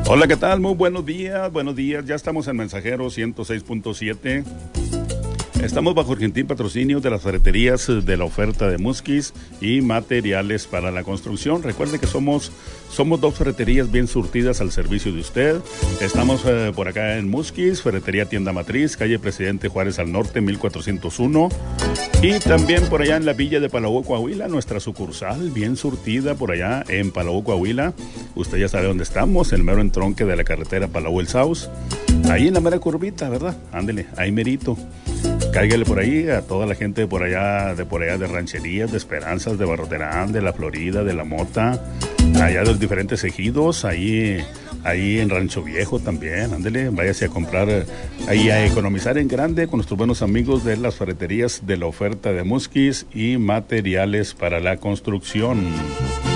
Hola, ¿qué tal? Muy buenos días, buenos días. Ya estamos en Mensajero 106.7. Estamos bajo el gentil patrocinio de las ferreterías de la oferta de Musquis y materiales para la construcción. Recuerde que somos dos ferreterías bien surtidas al servicio de usted. Estamos por acá en Musquis, Ferretería Tienda Matriz, calle Presidente Juárez al Norte, 1401. Y también por allá en la villa de Palahue, Coahuila, nuestra sucursal bien surtida por allá en Palahue, Coahuila. Usted ya sabe dónde estamos, el mero entronque de la carretera Palahue-El Saus. Ahí en la mera curvita, ¿verdad? Ándele, ahí merito. Cáigale por ahí a toda la gente de por allá de Rancherías, de Esperanzas, de Barroterán, de La Florida, de La Mota, allá de los diferentes ejidos, ahí en Rancho Viejo también, ándele, váyase a comprar, ahí a economizar en grande con nuestros buenos amigos de las ferreterías de la oferta de Musquis y materiales para la construcción.